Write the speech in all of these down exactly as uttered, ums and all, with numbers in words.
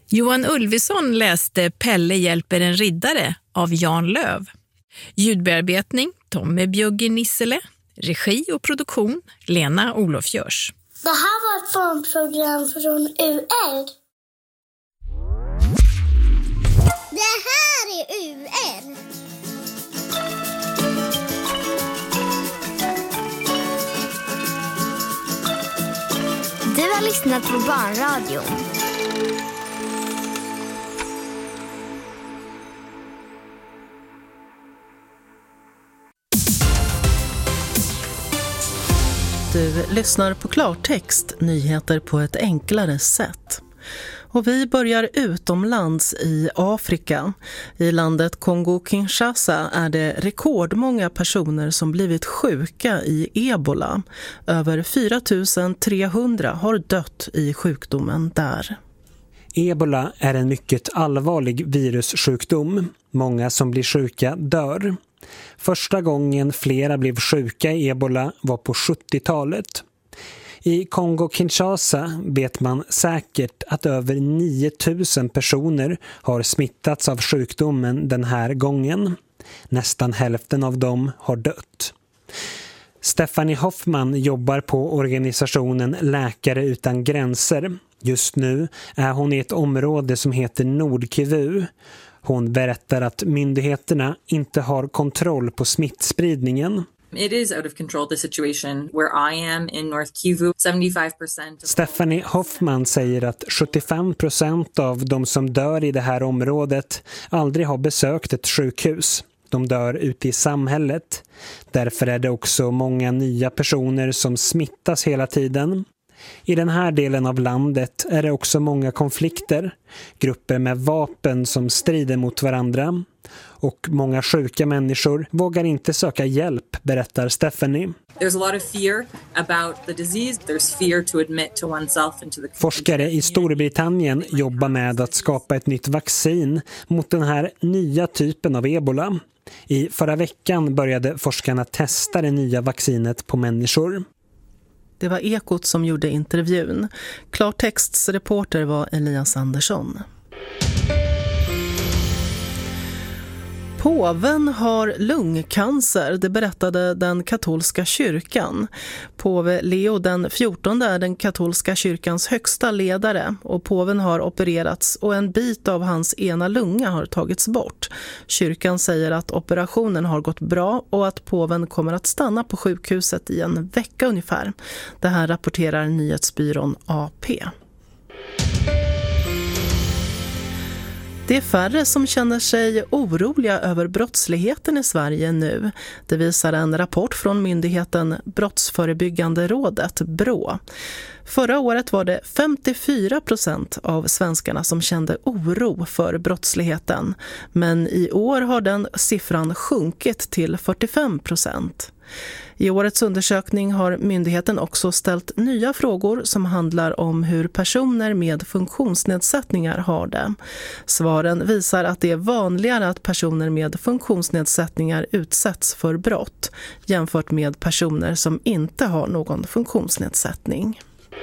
Johan Ulveson läste Pelle hjälper en riddare av Jan Löv. Ljudbearbetning Tommy Bjugge Nissele. Regi och produktion Lena Olof Görs. Det här var ett barnprogram från U L. Det här är U L. Du har lyssnat på Barnradion. Du lyssnar på Klartext, nyheter på ett enklare sätt. Och vi börjar utomlands i Afrika. I landet Kongo-Kinshasa är det rekordmånga personer som blivit sjuka i ebola. Över fyra tusen trehundra har dött i sjukdomen där. Ebola är en mycket allvarlig virussjukdom. Många som blir sjuka dör. Första gången flera blev sjuka i ebola var på sjuttiotalet. I Kongo-Kinshasa vet man säkert att över nio tusen personer har smittats av sjukdomen den här gången. Nästan hälften av dem har dött. Stephanie Hoffman jobbar på organisationen Läkare utan gränser. Just nu är hon i ett område som heter Nord-Kivu. Hon berättar att myndigheterna inte har kontroll på smittspridningen. It is out of control, the situation where I am in North Kivu. seventy-five percent. Stephanie Hoffman säger att sjuttiofem procent av de som dör i det här området aldrig har besökt ett sjukhus. De dör ute i samhället. Därför är det också många nya personer som smittas hela tiden. I den här delen av landet är det också många konflikter. Grupper med vapen som strider mot varandra. Och många sjuka människor vågar inte söka hjälp, berättar Stephanie. There's a lot of fear about the disease. There's fear to admit to oneself into the Forskare i Storbritannien jobbar med att skapa ett nytt vaccin mot den här nya typen av ebola. I förra veckan började forskarna testa det nya vaccinet på människor. Det var Ekot som gjorde intervjun. Klartexts reporter var Elias Andersson. Påven har lungcancer, det berättade den katolska kyrkan. Påve Leo den fjortonde är den katolska kyrkans högsta ledare och påven har opererats och en bit av hans ena lunga har tagits bort. Kyrkan säger att operationen har gått bra och att påven kommer att stanna på sjukhuset i en vecka ungefär. Det här rapporterar nyhetsbyrån A P. Det är färre som känner sig oroliga över brottsligheten i Sverige nu. Det visar en rapport från myndigheten Brottsförebyggande rådet, BRÅ. Förra året var det femtiofyra procent av svenskarna som kände oro för brottsligheten. Men i år har den siffran sjunkit till fyrtiofem procent. I årets undersökning har myndigheten också ställt nya frågor som handlar om hur personer med funktionsnedsättningar har det. Svaren visar att det är vanligare att personer med funktionsnedsättningar utsätts för brott jämfört med personer som inte har någon funktionsnedsättning.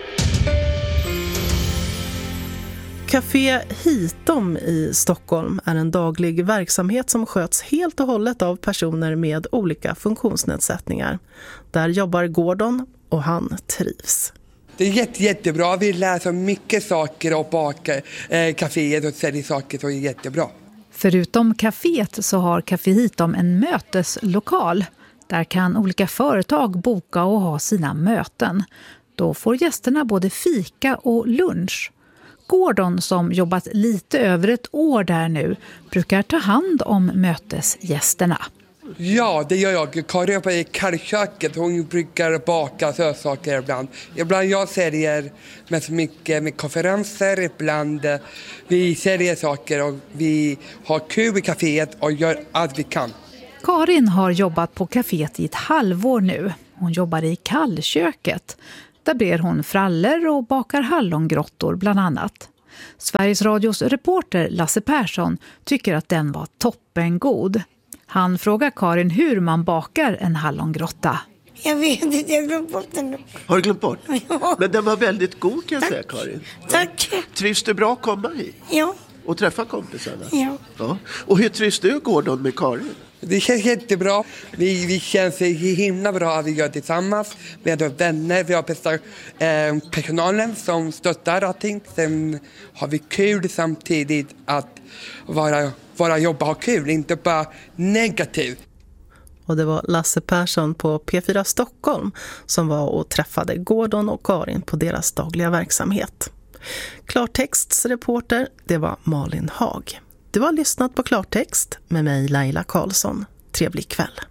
Café Hitom i Stockholm är en daglig verksamhet som sköts helt och hållet av personer med olika funktionsnedsättningar. Där jobbar Gordon och han trivs. Det är jätte, jättebra. Vi lär så mycket saker och bakar eh, kaféet och säljer saker, så det är jättebra. Förutom kaféet så har Café Hitom en möteslokal. Där kan olika företag boka och ha sina möten. Då får gästerna både fika och lunch. Gordon, som jobbat lite över ett år där nu, brukar ta hand om mötesgästerna. Ja, det gör jag. Karin jobbar i kallköket. Hon brukar baka sötsaker ibland. Ibland jag säljer med så mycket med konferenser. Ibland vi säljer saker och vi har kul i kaféet och gör allt vi kan. Karin har jobbat på kaféet i ett halvår nu. Hon jobbar i kallköket. Där ber hon frallor och bakar hallongrottor bland annat. Sveriges Radios reporter Lasse Persson tycker att den var toppengod. Han frågar Karin hur man bakar en hallongrotta. Jag vet inte, jag har glömt bort den. Har du glömt bort? Ja. Men den var väldigt god kan jag Tack. säga, Karin. Tack. Ja. Trivs du bra att komma hit? Ja. Och träffa kompisarna? Ja. Ja. Och hur trivs du, Gordon, med Karin? Det känns jättebra. Vi, vi känns himla bra att vi gör tillsammans. Vi har vänner, vi har bästa, eh, personalen som stöttar allting. Sen har vi kul samtidigt att vara, vara jobba och ha kul, inte bara negativt. Och det var Lasse Persson på P fyra Stockholm som var och träffade Gordon och Karin på deras dagliga verksamhet. Klartexts reporter, det var Malin Hag. Du har lyssnat på Klartext med mig, Laila Karlsson. Trevlig kväll.